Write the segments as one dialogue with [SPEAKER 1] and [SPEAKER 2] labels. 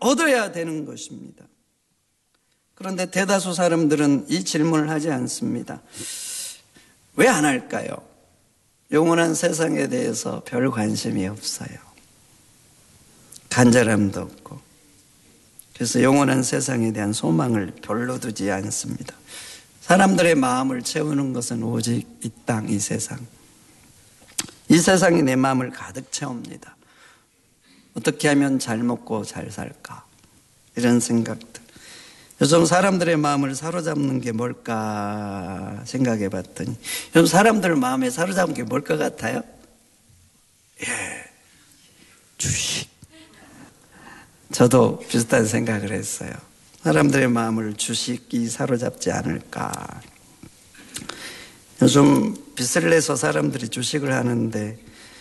[SPEAKER 1] 얻어야 되는 것입니다. 그런데 대다수 사람들은 이 질문을 하지 않습니다. 왜 안 할까요? 영원한 세상에 대해서 별 관심이 없어요. 간절함도 없고. 그래서 영원한 세상에 대한 소망을 별로 두지 않습니다. 사람들의 마음을 채우는 것은 오직 이 땅, 이 세상. 이 세상이 내 마음을 가득 채웁니다. 어떻게 하면 잘 먹고 잘 살까? 이런 생각들. 요즘 사람들의 마음을 사로잡는 게 뭘까 생각해 봤더니 요즘 사람들 마음에 사로잡는 게 뭘 것 같아요? 주식. 저도 비슷한 생각을 했어요. 사람들의 마음을 주식이 사로잡지 않을까. 요즘 빚을 내서 사람들이 주식을 하는데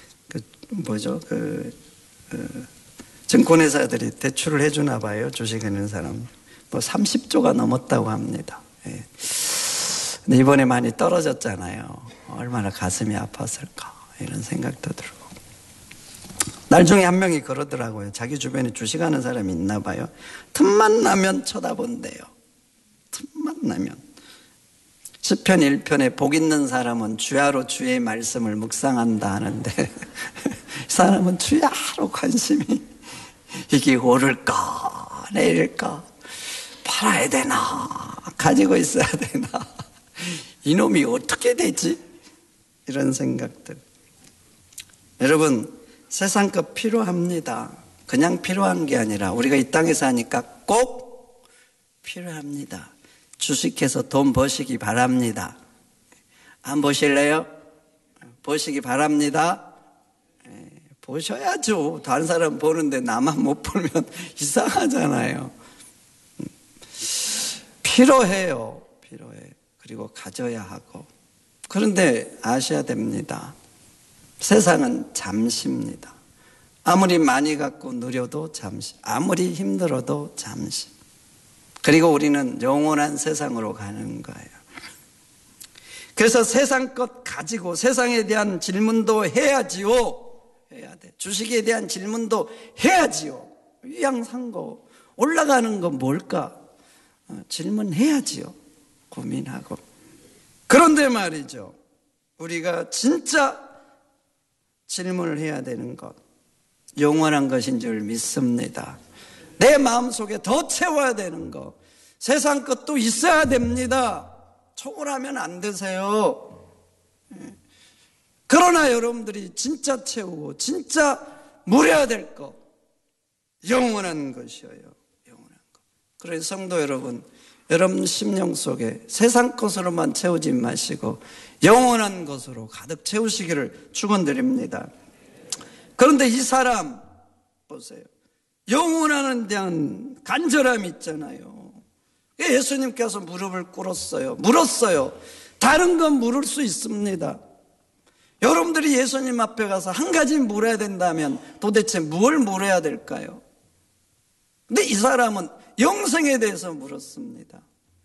[SPEAKER 1] 증권회사들이 대출을 해주나 봐요. 주식하는 사람. 30조가 넘었다고 합니다. 예. 근데 이번에 많이 떨어졌잖아요. 얼마나 가슴이 아팠을까 이런 생각도 들고. 나중에 한 명이 그러더라고요. 자기 주변에 주식하는 사람이 있나 봐요. 틈만 나면 쳐다본대요. 틈만 나면. 시편 1편에 복 있는 사람은 주야로 주의 말씀을 묵상한다 하는데 이 사람은 주야로 관심이 이게 오를까 내릴까 팔아야 되나 가지고 있어야 되나 이놈이 어떻게 되지? 이런 생각들. 여러분 세상 것 필요합니다. 그냥 필요한 게 아니라 우리가 이 땅에 사니까 꼭 필요합니다. 주식해서 돈 버시기 바랍니다. 안 버실래요? 버시기 바랍니다. 보셔야죠. 다른 사람 보는데 나만 못 보면 이상하잖아요. 필요해요. 필요해. 그리고 가져야 하고. 그런데 아셔야 됩니다. 세상은 잠시입니다. 아무리 많이 갖고 누려도 잠시, 아무리 힘들어도 잠시. 그리고 우리는 영원한 세상으로 가는 거예요. 그래서 세상 것 가지고 세상에 대한 질문도 해야지요. 해야 돼. 주식에 대한 질문도 해야지요. 위양상고 올라가는 건 뭘까? 질문해야지요. 고민하고. 그런데 말이죠. 우리가 진짜 질문을 해야 되는 것. 영원한 것인 줄 믿습니다. 내 마음속에 더 채워야 되는 것. 세상 것도 있어야 됩니다. 초월하면 안 되세요. 그러나 여러분들이 진짜 채우고 진짜 누려야 될 것. 영원한 것이에요. 영원한 것. 그래서 성도 여러분, 여러분 심령 속에 세상 것으로만 채우지 마시고 영원한 것으로 가득 채우시기를 축원드립니다. 그런데 이 사람 보세요. 영원한에 대한 간절함이 있잖아요. 예수님께서 무릎을 꿇었어요. 물었어요. 다른 건 물을 수 있습니다. 여러분들이 예수님 앞에 가서 한 가지 물어야 된다면 도대체 뭘 물어야 될까요? 근데 이 사람은 영생에 대해서 물었습니다.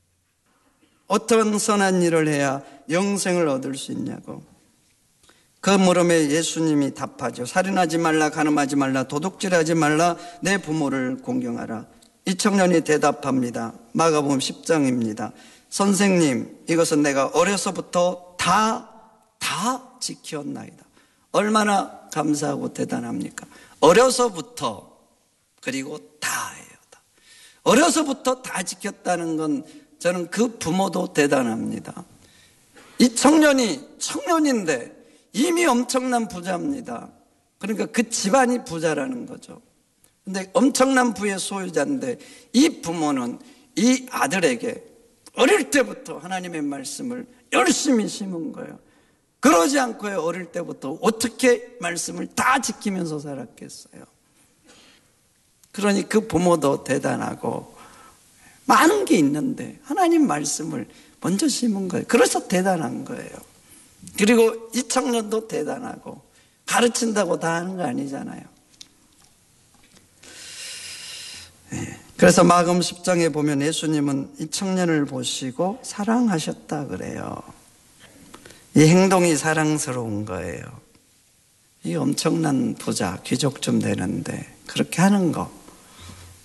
[SPEAKER 1] 어떤 선한 일을 해야 영생을 얻을 수 있냐고. 그 물음에 예수님이 답하죠. 살인하지 말라, 간음하지 말라, 도둑질하지 말라, 내 부모를 공경하라. 이 청년이 대답합니다. 마가복음 10장입니다. 선생님, 이것은 내가 어려서부터 다 지켰나이다. 얼마나 감사하고 대단합니까? 어려서부터, 그리고 다예요. 다. 어려서부터 다 지켰다는 건 저는 그 부모도 대단합니다. 이 청년인데 이미 엄청난 부자입니다. 그러니까 그 집안이 부자라는 거죠. 근데 엄청난 부의 소유자인데 이 부모는 이 아들에게 어릴 때부터 하나님의 말씀을 열심히 심은 거예요. 그러지 않고 어릴 때부터 어떻게 말씀을 다 지키면서 살았겠어요. 그러니 그 부모도 대단하고 많은 게 있는데 하나님 말씀을 먼저 심은 거예요. 그래서 대단한 거예요. 그리고 이 청년도 대단하고 가르친다고 다 하는 거 아니잖아요. 그래서 마가복음 10장에 보면 예수님은 이 청년을 보시고 사랑하셨다 그래요. 이 행동이 사랑스러운 거예요. 이 엄청난 부자, 귀족 좀 되는데 그렇게 하는 거.